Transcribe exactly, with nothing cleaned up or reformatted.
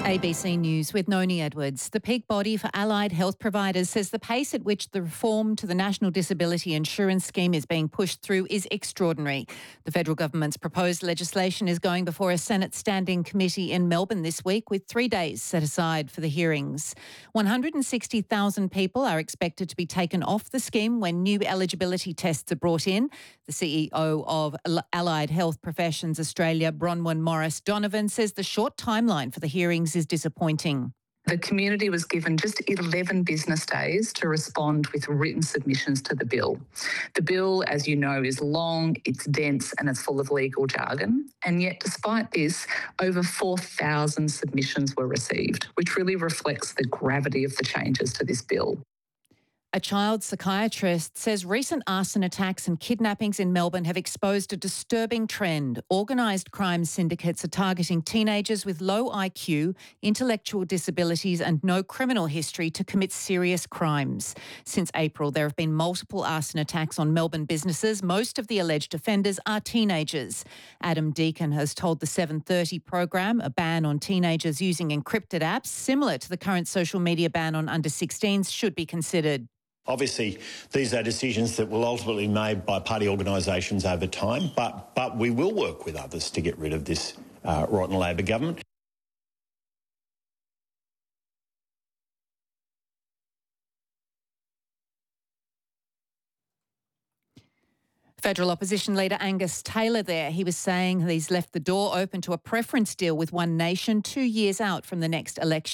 A B C News with Noni Edwards. The peak body for allied health providers says the pace at which the reform to the National Disability Insurance Scheme is being pushed through is extraordinary. The federal government's proposed legislation is going before a Senate standing committee in Melbourne this week, with three days set aside for the hearings. one hundred sixty thousand people are expected to be taken off the scheme when new eligibility tests are brought in. The C E O of Allied Health Professions Australia, Bronwyn Morris Donovan, says the short timeline for the hearings is disappointing. The community was given just eleven business days to respond with written submissions to the bill. The bill, as you know, is long, it's dense and it's full of legal jargon. And yet, despite this, over four thousand submissions were received, which really reflects the gravity of the changes to this bill. A child psychiatrist says recent arson attacks and kidnappings in Melbourne have exposed a disturbing trend. Organised crime syndicates are targeting teenagers with low I Q, intellectual disabilities and no criminal history to commit serious crimes. Since April, there have been multiple arson attacks on Melbourne businesses. Most of the alleged offenders are teenagers. Adam Deacon has told the seven thirty program a ban on teenagers using encrypted apps, similar to the current social media ban on under sixteens, should be considered. Obviously, these are decisions that will ultimately be made by party organisations over time, but, but we will work with others to get rid of this uh, rotten Labor government. Federal opposition leader Angus Taylor there, he was saying he's left the door open to a preference deal with One Nation two years out from the next election.